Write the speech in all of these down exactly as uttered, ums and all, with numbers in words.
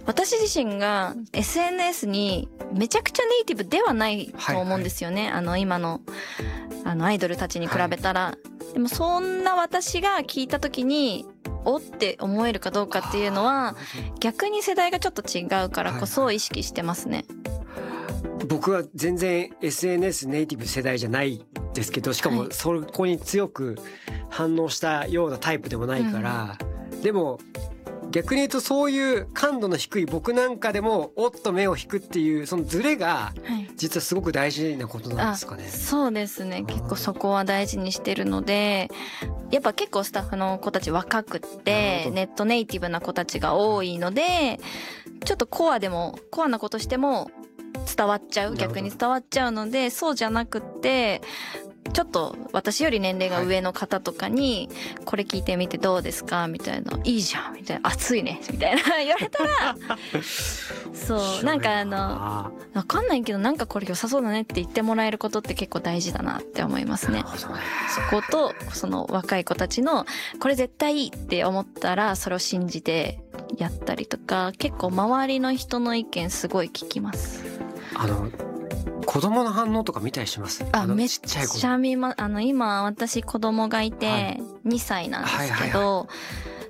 私自身が エスエヌエス にめちゃくちゃネイティブではないと思うんですよね、はいはい、あの今のあのアイドルたちに比べたら、はい、でもそんな私が聞いた時におって思えるかどうかっていうのは逆に世代がちょっと違うからこそ意識してますね、 はいはい、僕は全然 エスエヌエス ネイティブ世代じゃないですけど、しかもそこに強く反応したようなタイプでもないから、うん、でも逆に言うとそういう感度の低い僕なんかでもおっと目を引くっていうそのズレが実はすごく大事なことなんですかね、はい、 そうですね、結構そこは大事にしてるので、やっぱ結構スタッフの子たち若くってネットネイティブな子たちが多いので、ちょっとコアでもコアなことしても伝わっちゃう、逆に伝わっちゃうので、そうじゃなくってちょっと私より年齢が上の方とかにこれ聞いてみてどうですかみたいな、いいじゃんみたいな、熱いねみたいな言われたらそうなんかあの分かんないけどなんかこれ良さそうだねって言ってもらえることって結構大事だなって思いますね。そことその若い子たちのこれ絶対いいって思ったらそれを信じてやったりとか、結構周りの人の意見すごい聞きます。 あの子供の反応とか見たりします？ あ、めっちゃ見ま、あの今私子供がいてにさいなんですけど、はいはいはいはい、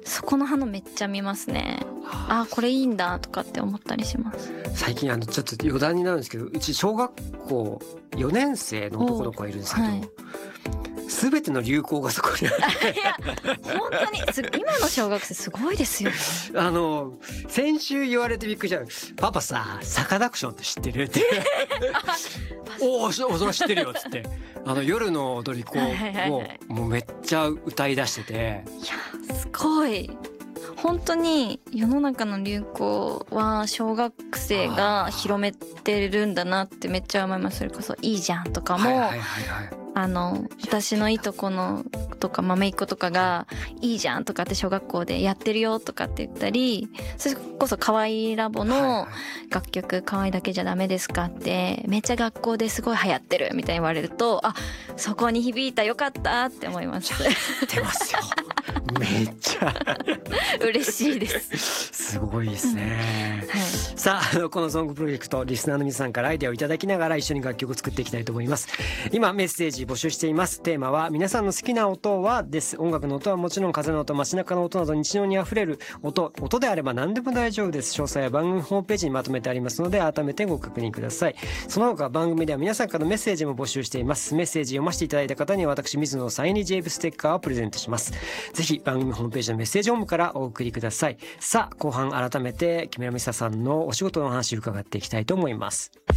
そこの反応めっちゃ見ますね。あ、これいいんだとかって思ったりします。最近あのちょっと余談になるんですけど、うち小学校よねん生の男の子がいるんですけど、すべての流行がそこにある。 いや本当にす今の小学生すごいですよ。 あの先週言われてびっくりした。パパさサカナクションって知ってるっておおそれ知ってるよっつって、あの夜の踊り子をもうめっちゃ歌い出してて、いやすごい本当に世の中の流行は小学生が広めてるんだなってめっちゃ思います。それこそいいじゃんとかも、はいはいはいはい、あの私のいとこのとか豆いっ子とかがいいじゃんとかって小学校でやってるよとかって言ったり、それこそ可愛いラボの楽曲可愛いだけじゃダメですかってめっちゃ学校ですごい流行ってるみたいに言われると、あそこに響いたよかったって思います。 出ますよめっちゃ嬉しいです。 すごいですね、はい、さあこのソングプロジェクトリスナーの皆さんからアイデアをいただきながら一緒に楽曲を作っていきたいと思います。今メッセージ募集しています。テーマは皆さんの好きな音はです。音楽の音はもちろん風の音、街中の音など日常にあふれる音音であれば何でも大丈夫です。詳細は番組ホームページにまとめてありますので改めてご確認ください。その他番組では皆さんからのメッセージも募集しています。メッセージ読ませていただいた方には私水野のサイン入り ジェイブ ステッカーをプレゼントします。ぜひ番組ホームページのメッセージホームからお送りください。さあ後半改めて木村美沙さんのお仕事の話を伺っていきたいと思います。